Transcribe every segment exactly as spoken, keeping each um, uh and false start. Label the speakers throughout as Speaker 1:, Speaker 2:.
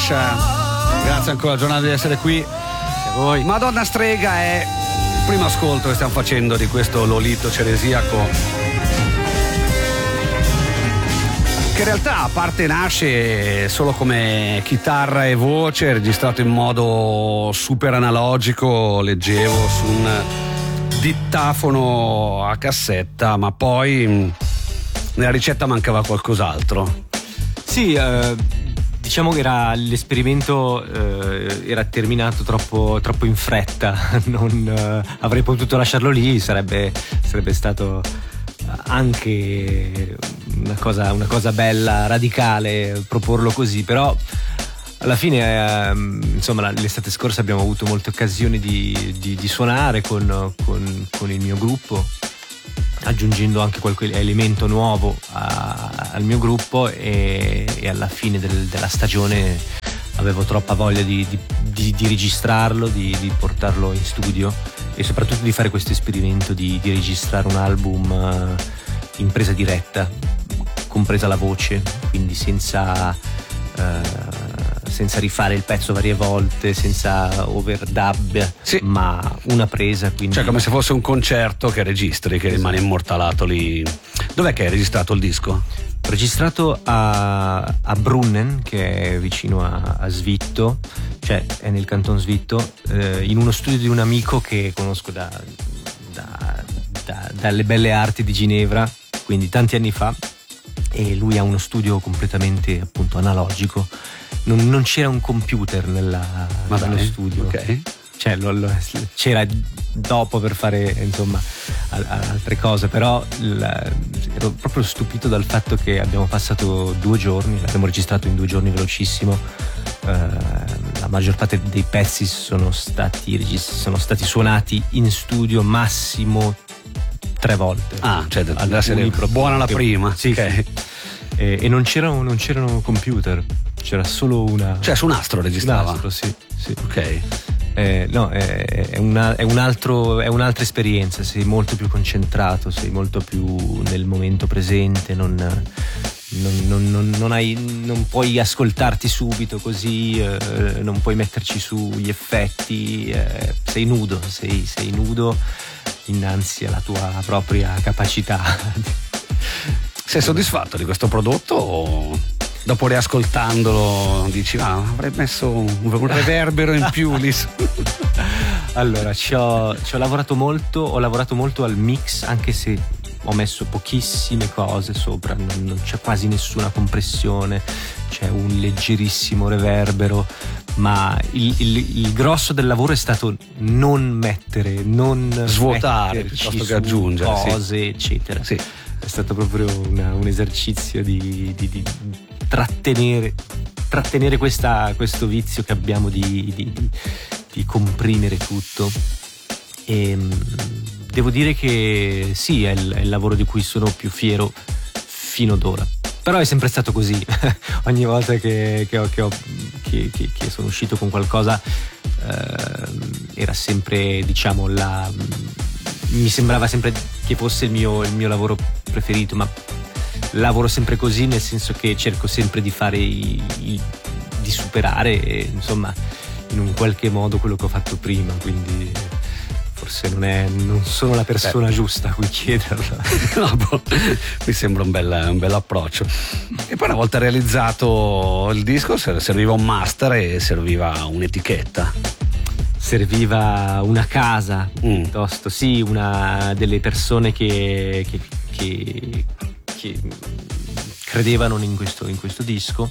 Speaker 1: Nash, grazie ancora giornata di essere qui.
Speaker 2: Grazie a voi.
Speaker 1: Madonna Strega è il primo ascolto che stiamo facendo di questo Lolito ceresiaco, che in realtà a parte nasce solo come chitarra e voce, registrato in modo super analogico, leggevo su un dittafono a cassetta, ma poi nella ricetta mancava qualcos'altro.
Speaker 2: Sì, eh, diciamo che era l'esperimento eh, era terminato troppo, troppo in fretta. Non eh, avrei potuto lasciarlo lì, sarebbe, sarebbe stato anche una cosa, una cosa bella, radicale, proporlo così, però alla fine eh, insomma l'estate scorsa abbiamo avuto molte occasioni di, di, di suonare con, con, con il mio gruppo, aggiungendo anche qualche elemento nuovo a, al mio gruppo, e, e alla fine del, della stagione avevo troppa voglia di, di, di, di registrarlo, di, di portarlo in studio e soprattutto di fare questo esperimento di, di registrare un album uh, in presa diretta, compresa la voce, quindi senza uh, senza rifare il pezzo varie volte, senza overdub,
Speaker 1: sì,
Speaker 2: ma una presa, quindi...
Speaker 1: Cioè come se fosse un concerto che registri, che esatto, rimane immortalato lì. Dov'è che hai registrato il disco?
Speaker 2: Ho registrato a, a Brunnen, che è vicino a, a Svitto, cioè è nel canton Svitto, eh, in uno studio di un amico che conosco da, da, da, dalle belle arti di Ginevra, quindi tanti anni fa, e lui ha uno studio completamente appunto analogico. Non, non c'era un computer nella,
Speaker 1: Ma
Speaker 2: nello
Speaker 1: dai,
Speaker 2: studio,
Speaker 1: okay.
Speaker 2: Cioè, lo, lo, c'era dopo per fare insomma al, altre cose, però la, ero proprio stupito dal fatto che abbiamo passato due giorni, l'abbiamo registrato in due giorni velocissimo, uh, la maggior parte dei pezzi sono stati, sono stati suonati in studio massimo tre volte.
Speaker 1: Ah, cioè della serie buona la prima.
Speaker 2: Sì, okay. Sì. E, e non c'erano, non c'erano computer, c'era solo una...
Speaker 1: Cioè su nastro registrava?
Speaker 2: Nastro, sì, sì.
Speaker 1: Ok.
Speaker 2: Eh, no, è, è, una, è, un altro, è un'altra esperienza, sei molto più concentrato, sei molto più nel momento presente, non, non, non, non, non, hai, non puoi ascoltarti subito così, eh, non puoi metterci su gli effetti, eh, sei nudo, sei, sei nudo innanzi alla tua propria capacità.
Speaker 1: Sei soddisfatto di questo prodotto o dopo riascoltandolo dici ah, avrei messo un reverbero in più lì?
Speaker 2: Allora ci ho, ci ho lavorato molto, ho lavorato molto al mix, anche se ho messo pochissime cose sopra, non, non c'è quasi nessuna compressione, c'è un leggerissimo reverbero, ma il, il, il grosso del lavoro è stato non mettere, non
Speaker 1: svuotare piuttosto che aggiungere
Speaker 2: cose,
Speaker 1: sì,
Speaker 2: eccetera.
Speaker 1: Sì.
Speaker 2: È stato proprio una, un esercizio di, di, di trattenere, trattenere questa, questo vizio che abbiamo di, di, di comprimere tutto. E devo dire che sì, è il, è il lavoro di cui sono più fiero fino ad ora. Però è sempre stato così. Ogni volta che, che, ho, che, ho, che, che, che sono uscito con qualcosa eh, era sempre, diciamo, la... mi sembrava sempre che fosse il mio, il mio lavoro preferito, ma lavoro sempre così, nel senso che cerco sempre di fare i, i, di superare e, insomma, in un qualche modo quello che ho fatto prima, quindi forse non è non sono la persona Beh. giusta a cui chiederlo.
Speaker 1: No, boh, mi sembra un bel, un bel approccio. E poi una volta realizzato il disco serviva un master e serviva un'etichetta.
Speaker 2: Serviva una casa,
Speaker 1: mm.
Speaker 2: piuttosto, sì, una delle persone che, che, che, che credevano in questo, in questo disco,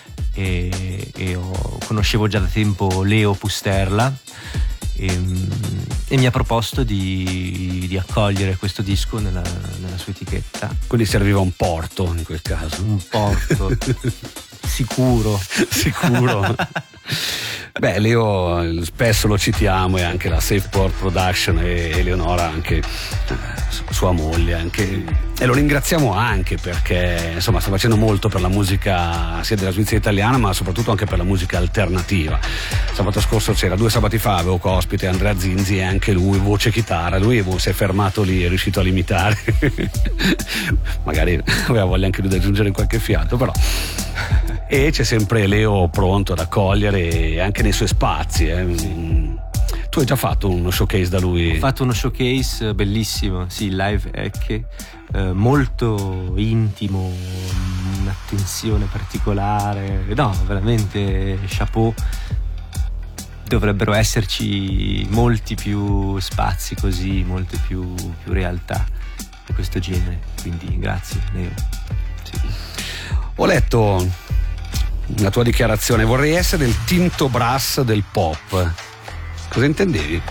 Speaker 2: e, e ho, conoscevo già da tempo Leo Pusterla e, e mi ha proposto di, di accogliere questo disco nella, nella sua etichetta.
Speaker 1: Quindi serviva un porto in quel caso.
Speaker 2: Un porto sicuro.
Speaker 1: Sicuro. Beh, Leo spesso lo citiamo, e anche la Safeport Production e Eleonora, anche sua moglie, anche, e lo ringraziamo anche perché insomma sta facendo molto per la musica sia della Svizzera italiana, ma soprattutto anche per la musica alternativa. Sabato scorso c'era due sabati fa, avevo qua ospite Andrea Zinzi, e anche lui voce chitarra, lui si è fermato lì, è riuscito a limitare. Magari aveva voglia anche lui di aggiungere qualche fiato, però e c'è sempre Leo pronto ad accogliere anche nei suoi spazi. Eh.
Speaker 2: Sì.
Speaker 1: Tu hai già fatto uno showcase da lui?
Speaker 2: Ho fatto uno showcase bellissimo, sì, live Ecche, eh, molto intimo, un'attenzione particolare, no, veramente chapeau. Dovrebbero esserci molti più spazi così, molte più, più realtà di questo genere, quindi grazie Leo. Sì.
Speaker 1: Ho letto la tua dichiarazione: vorrei essere il Tinto Brass del pop. Cosa intendevi?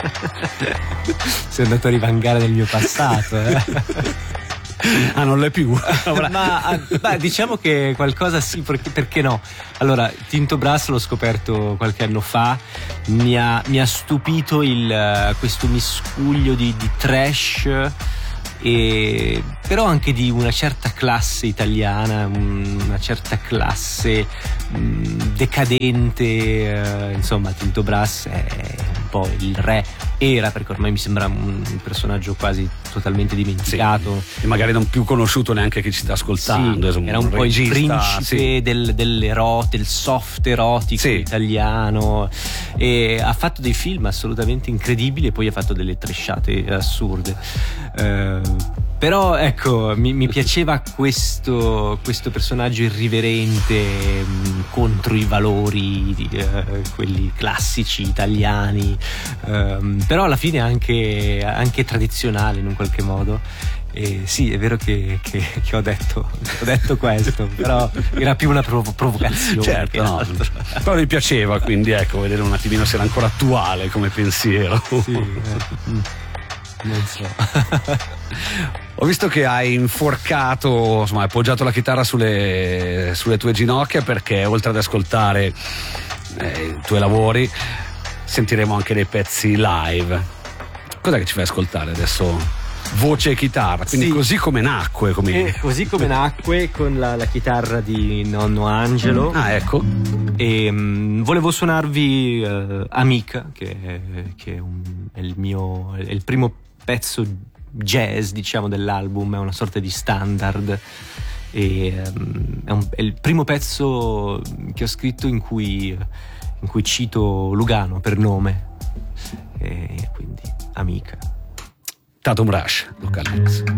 Speaker 2: Sei andato a rivangare del mio passato, eh?
Speaker 1: Ah, non l'è più?
Speaker 2: Ma beh, diciamo che qualcosa sì, perché, perché no? Allora, Tinto Brass l'ho scoperto qualche anno fa, mi ha, mi ha stupito il, questo miscuglio di, di trash, e però anche di una certa classe italiana, una certa classe mh, decadente, eh, insomma Tinto Brass è un po' il re, era, perché ormai mi sembra un personaggio quasi totalmente dimenticato,
Speaker 1: sì, e magari non più conosciuto neanche chi ci sta ascoltando.
Speaker 2: Sì, era un, un po' regista, il principe, sì, del, dell'erotico, del soft erotico, sì, italiano, e ha fatto dei film assolutamente incredibili e poi ha fatto delle tresciate assurde, eh, però ecco, mi, mi piaceva questo, questo personaggio irriverente, mh, contro i valori eh, quelli classici italiani, um, però alla fine anche, anche tradizionale in un qualche modo. E sì, è vero che, che, che ho detto ho detto questo, però era più una provo- provocazione,
Speaker 1: certo,
Speaker 2: che
Speaker 1: no, però mi piaceva, quindi ecco, vedere un attimino se era ancora attuale come pensiero.
Speaker 2: Sì, eh. Non so.
Speaker 1: Ho visto che hai inforcato, insomma, hai appoggiato la chitarra sulle, sulle tue ginocchia, perché oltre ad ascoltare eh, i tuoi lavori sentiremo anche dei pezzi live. Cos'è che ci fai ascoltare adesso? Voce e chitarra, quindi sì, così come nacque, come...
Speaker 2: Eh, così come nacque con la, la chitarra di nonno Angelo.
Speaker 1: Ah, ecco.
Speaker 2: E um, volevo suonarvi uh, Amica, che, che è, un, è il mio è il primo pezzo jazz, diciamo, dell'album, è una sorta di standard, e um, è, un, è il primo pezzo che ho scritto in cui in cui cito Lugano per nome, e quindi Amica.
Speaker 1: Tatum Rush, Local Mix.